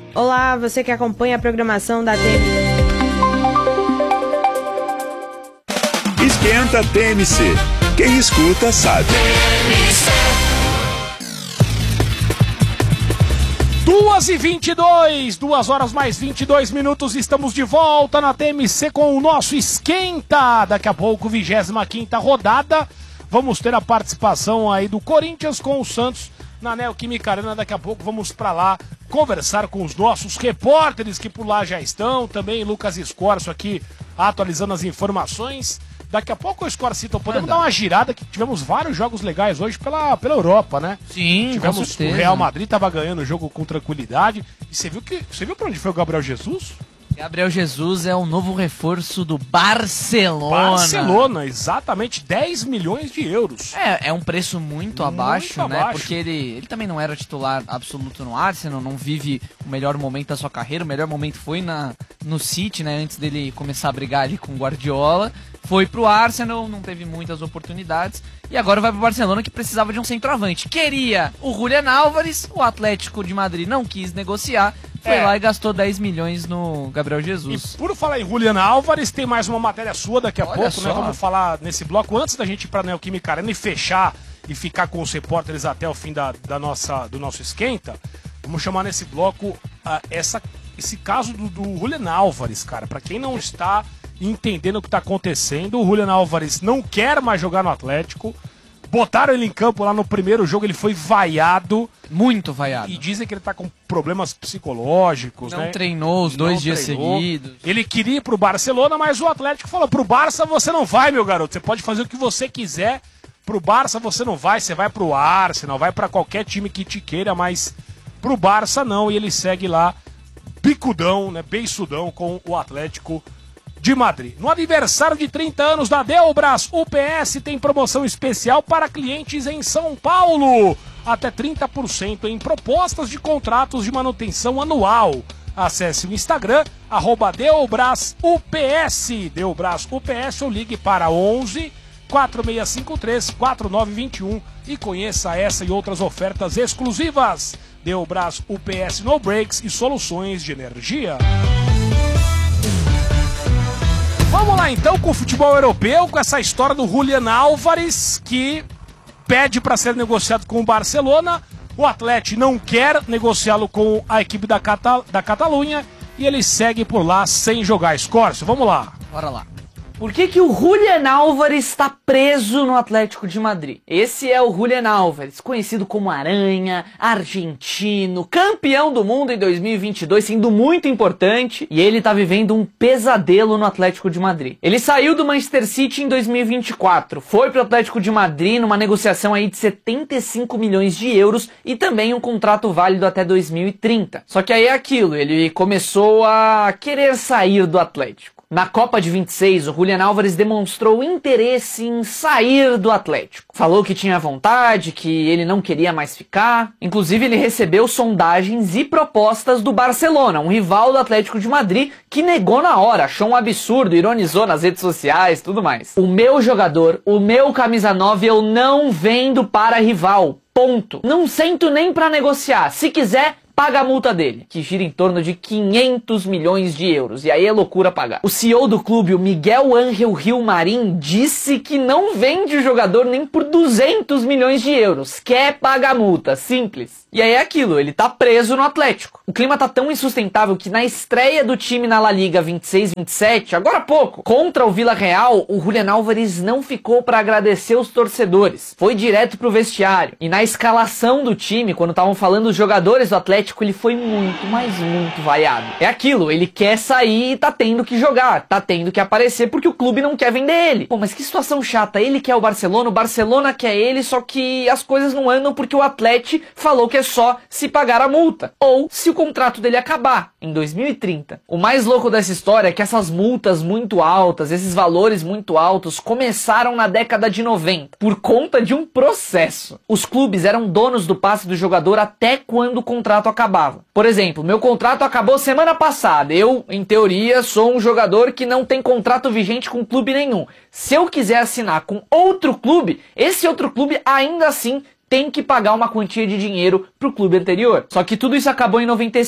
Olá, você que acompanha a programação da TMC. Esquenta TMC. Quem escuta sabe. 2h22, 2 horas mais 22 minutos, estamos de volta na TMC com o nosso Esquenta. Daqui a pouco, 25ª rodada, vamos ter a participação aí do Corinthians com o Santos na Neoquímica Arena. Daqui a pouco vamos pra lá conversar com os nossos repórteres que por lá já estão, também Lucas Escorço aqui atualizando as informações. Daqui a pouco, Escorcito, podemos dar uma girada, que tivemos vários jogos legais hoje pela Europa, né? Sim, tivemos com certeza. O Real Madrid tava ganhando o jogo com tranquilidade. E você viu pra onde foi o Gabriel Jesus? Gabriel Jesus é o novo reforço do Barcelona. Barcelona, exatamente, 10 milhões de euros. É um preço muito abaixo, né? abaixo. Porque ele também não era titular absoluto no Arsenal, não vive o melhor momento da sua carreira. O melhor momento foi no City, né? Antes dele começar a brigar ali com o Guardiola. Foi pro Arsenal, não teve muitas oportunidades. E agora vai pro Barcelona, que precisava de um centroavante. Queria o Julián Álvares, o Atlético de Madrid não quis negociar. Foi lá e gastou 10 milhões no Gabriel Jesus. E por falar em Julián Álvares, tem mais uma matéria sua daqui a pouco, só. né? Vamos falar nesse bloco, antes da gente ir pra Neoquímica Arena e fechar e ficar com os repórteres até o fim do nosso Esquenta. Vamos chamar nesse bloco esse caso do Julián Álvares, cara. Pra quem não está entendendo o que tá acontecendo, o Julián Álvares não quer mais jogar no Atlético. Botaram ele em campo lá no primeiro jogo, ele foi vaiado. Muito vaiado. E dizem que ele tá com problemas psicológicos, Não né? treinou os 2 dias seguidos. Ele queria ir pro Barcelona, mas o Atlético falou, pro Barça você não vai, meu garoto. Você pode fazer o que você quiser, pro Barça você não vai. Você vai pro Arsenal, vai pra qualquer time que te queira, mas pro Barça não. E ele segue lá, bicudão, né, beiçudão com o Atlético de Madrid. No aniversário de 30 anos da Delbras, o PS tem promoção especial para clientes em São Paulo. Até 30% em propostas de contratos de manutenção anual. Acesse o Instagram, @DelbrasUPS. DelbrasUPS ou ligue para 11 4653 4921 e conheça essa e outras ofertas exclusivas. Delbras UPS No Breaks e soluções de energia. Vamos lá então com o futebol europeu, com essa história do Julián Álvares, que pede para ser negociado com o Barcelona. O Atlético não quer negociá-lo com a equipe da Catalunha e ele segue por lá sem jogar. Escorço, vamos lá. Bora lá. Por que o Julián Álvares está preso no Atlético de Madrid? Esse é o Julián Álvares, conhecido como Aranha, argentino, campeão do mundo em 2022, sendo muito importante, e ele tá vivendo um pesadelo no Atlético de Madrid. Ele saiu do Manchester City em 2024, foi pro Atlético de Madrid numa negociação aí de 75 milhões de euros e também um contrato válido até 2030. Só que aí é aquilo, ele começou a querer sair do Atlético. Na Copa de 26, o Julián Álvares demonstrou interesse em sair do Atlético. Falou que tinha vontade, que ele não queria mais ficar. Inclusive, ele recebeu sondagens e propostas do Barcelona, um rival do Atlético de Madrid, que negou na hora, achou um absurdo, ironizou nas redes sociais, tudo mais. O meu jogador, o meu camisa 9, eu não vendo para rival. Ponto. Não sento nem pra negociar. Se quiser, paga a multa dele, que gira em torno de 500 milhões de euros. E aí é loucura pagar. O CEO do clube, o Miguel Ángel Gilmarín, disse que não vende o jogador nem por 200 milhões de euros. Quer pagar a multa, simples. E aí é aquilo, ele tá preso no Atlético. O clima tá tão insustentável que na estreia do time na La Liga 26-27, agora há pouco, contra o Villarreal, o Julián Álvares não ficou pra agradecer os torcedores. Foi direto pro vestiário. E na escalação do time, quando estavam falando os jogadores do Atlético, ele foi muito, mas muito vaiado. É aquilo, ele quer sair e tá tendo que jogar, tá tendo que aparecer porque o clube não quer vender ele. Pô, mas que situação chata, ele quer o Barcelona quer ele, só que as coisas não andam porque o Atlético falou que é só se pagar a multa, ou se o contrato dele acabar em 2030. O mais louco dessa história é que essas multas muito altas, esses valores muito altos, começaram na década de 90, por conta de um processo. Os clubes eram donos do passe do jogador até quando o contrato acabava. Por exemplo, meu contrato acabou semana passada. Eu, em teoria, sou um jogador que não tem contrato vigente com clube nenhum. Se eu quiser assinar com outro clube, esse outro clube ainda assim tem que pagar uma quantia de dinheiro pro clube anterior. Só que tudo isso acabou em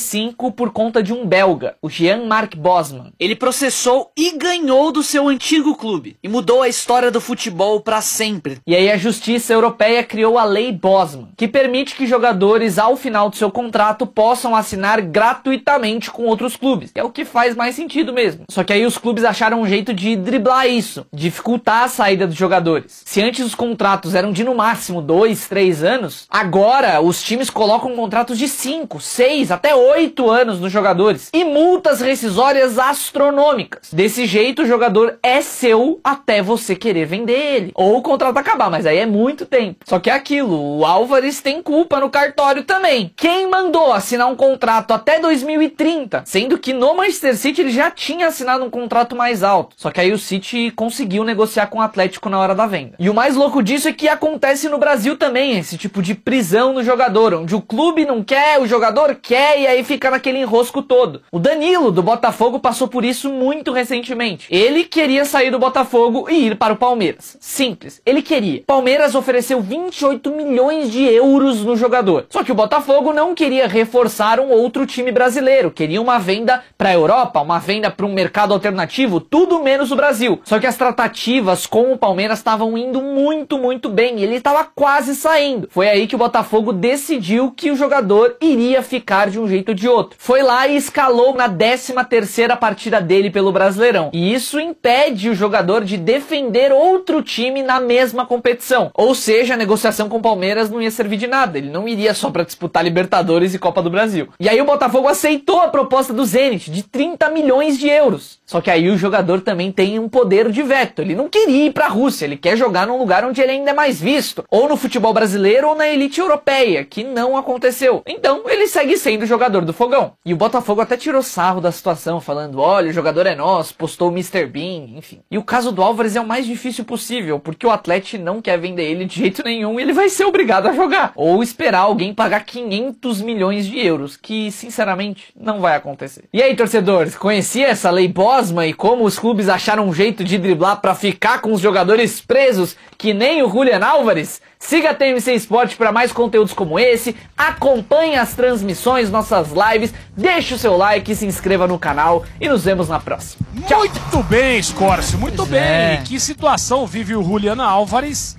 95 por conta de um belga, o Jean-Marc Bosman. Ele processou e ganhou do seu antigo clube e mudou a história do futebol pra sempre. E aí a justiça europeia criou a Lei Bosman, que permite que jogadores ao final do seu contrato possam assinar gratuitamente com outros clubes. É o que faz mais sentido mesmo. Só que aí os clubes acharam um jeito de driblar isso, dificultar a saída dos jogadores. Se antes os contratos eram de no máximo 2, 3 anos, agora os times colocam contratos de 5, 6, até 8 anos nos jogadores e multas rescisórias astronômicas. Desse jeito o jogador é seu até você querer vender ele, ou o contrato acabar, mas aí é muito tempo. Só que é aquilo, o Álvares tem culpa no cartório também. Quem mandou assinar um contrato até 2030, sendo que no Manchester City ele já tinha assinado um contrato mais alto. Só que aí o City conseguiu negociar com o Atlético na hora da venda. E o mais louco disso é que acontece no Brasil também, esse tipo de prisão no jogador, onde o clube não quer, o jogador quer, e aí fica naquele enrosco todo. O Danilo, do Botafogo, passou por isso muito recentemente. Ele queria sair do Botafogo e ir para o Palmeiras. Simples, ele queria. Palmeiras ofereceu 28 milhões de euros no jogador. Só que o Botafogo não queria reforçar um outro time brasileiro, queria uma venda para a Europa, uma venda para um mercado alternativo, tudo menos o Brasil. Só que as tratativas com o Palmeiras estavam indo muito bem, e ele estava quase saindo. Foi aí que o Botafogo decidiu que o jogador iria ficar de um jeito ou de outro. Foi lá e escalou na 13ª partida dele pelo Brasileirão. E isso impede o jogador de defender outro time na mesma competição. Ou seja, a negociação com o Palmeiras não ia servir de nada. Ele não iria só para disputar Libertadores e Copa do Brasil. E aí o Botafogo aceitou a proposta do Zenit de 30 milhões de euros. Só que aí o jogador também tem um poder de veto. Ele não queria ir para a Rússia, ele quer jogar num lugar onde ele ainda é mais visto, ou no futebol brasileiro ou na elite europeia, que não aconteceu. Então ele segue sendo jogador do Fogão. E o Botafogo até tirou sarro da situação, falando: olha, o jogador é nosso, postou o Mr. Bean, enfim. E o caso do Álvares é o mais difícil possível, porque o Atlético não quer vender ele de jeito nenhum e ele vai ser obrigado a jogar. Ou esperar alguém pagar 500 milhões de euros, que sinceramente não vai acontecer. E aí, torcedores, conhecia essa Lei Bosman e como os clubes acharam um jeito de driblar pra ficar com os jogadores presos, que nem o Julian Álvares? Siga a TMC Sport para mais conteúdos como esse, acompanhe as transmissões, nossas lives, deixe o seu like, se inscreva no canal e nos vemos na próxima. Tchau. Muito bem, Scorcio, muito bem. Que situação vive o Julian Álvares?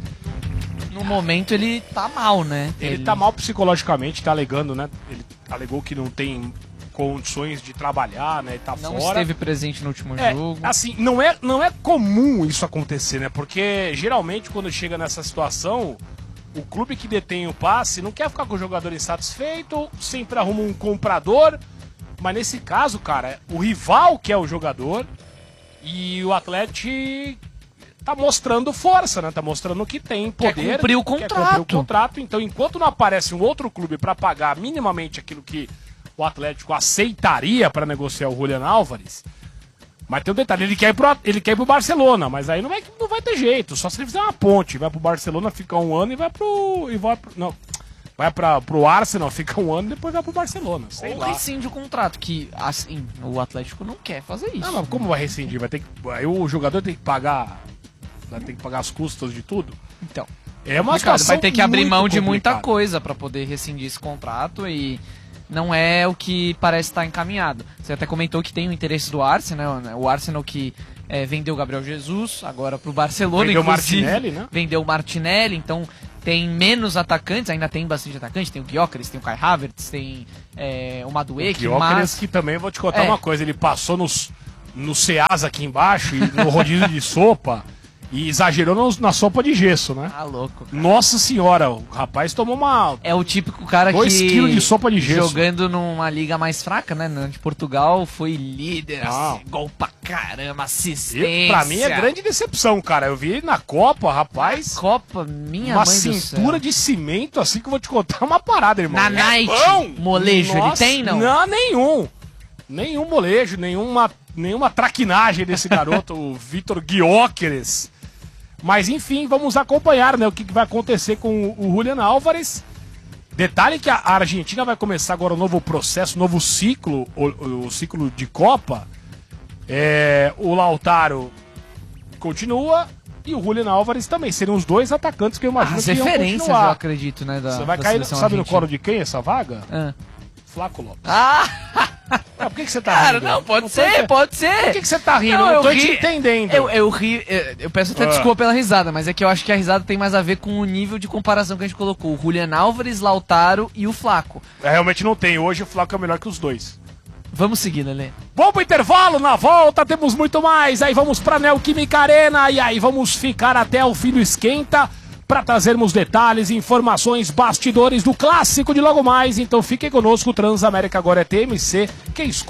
No momento ele tá mal, né? Ele tá mal psicologicamente, tá alegando, né? Ele alegou que não tem condições de trabalhar, né? Tá não fora. Esteve presente no último jogo. Assim, não é comum isso acontecer, né? Porque geralmente quando chega nessa situação, o clube que detém o passe não quer ficar com o jogador insatisfeito, sempre arruma um comprador. Mas nesse caso, cara, o rival quer o jogador e o Atlético tá mostrando força, né? Tá mostrando que tem poder. Quer cumprir o contrato. Quer cumprir o contrato. Então, enquanto não aparece um outro clube para pagar minimamente aquilo que o Atlético aceitaria para negociar o Julian Álvares, mas tem um detalhe, ele quer ir pro Barcelona, mas aí não vai ter jeito, só se ele fizer uma ponte, vai pro Barcelona, fica um ano e vai pro Arsenal, fica um ano e depois vai pro Barcelona, sei lá. Ou rescinde o contrato, que assim, o Atlético não quer fazer isso. Não, mas como vai rescindir? Aí o jogador tem que pagar as custas de tudo? Então, é uma situação vai ter que abrir mão de muita complicada. coisa para poder rescindir esse contrato e não é o que parece estar encaminhado. Você até comentou que tem o interesse do Arsenal, né? O Arsenal que vendeu o Gabriel Jesus agora pro Barcelona. Vendeu o Martinelli, né? Vendeu o Martinelli, então tem menos atacantes, ainda tem bastante atacantes, tem o Gyökeres, tem o Kai Havertz, tem o Madueke, mas que também, vou te contar uma coisa, ele passou no Ceasa aqui embaixo, e no rodízio de sopa, e exagerou na sopa de gesso, né? Ah, louco. Cara. Nossa senhora, o rapaz tomou uma... É o típico cara 2 que... quilos de sopa de gesso. Jogando numa liga mais fraca, né? De Portugal, foi líder, assim, gol pra caramba, assistência. Pra mim é grande decepção, cara. Eu vi ele na Copa, rapaz... Na Copa, minha uma mãe do céu. cintura de cimento, assim, que eu vou te contar uma parada, irmão. Na night, molejo, nossa, ele tem, não? Não, nenhum. Nenhum molejo, nenhuma traquinagem desse garoto, o Vitor Gyökeres. Mas enfim, vamos acompanhar, né, o que vai acontecer com o Julian Álvares. Detalhe que a Argentina vai começar agora um novo processo, um novo ciclo, o ciclo de Copa. O Lautaro continua, e o Julián Álvares também. Seriam os dois atacantes que eu imagino As que iam referências, eu continuar. acredito, né? Você vai cair, sabe no colo de quem essa vaga? Flaco Lopes. Por que você tá Cara, rindo? não, pode tô ser, ente- pode ser. Por que você tá rindo? Não, eu eu tô ri- te entendendo. Eu ri, eu peço até desculpa pela risada, mas é que eu acho que a risada tem mais a ver com o nível de comparação que a gente colocou. O Julián Álvares, Lautaro e o Flaco. Realmente não tem. Hoje o Flaco é melhor que os dois. Vamos seguir, Lelê. Vamos pro intervalo, na volta temos muito mais. Aí vamos pra Neoquímica Arena e aí vamos ficar até o fim do esquenta para trazermos detalhes, informações, bastidores do clássico de logo mais. Então fiquem conosco, Transamérica agora é TMC. Quem escuta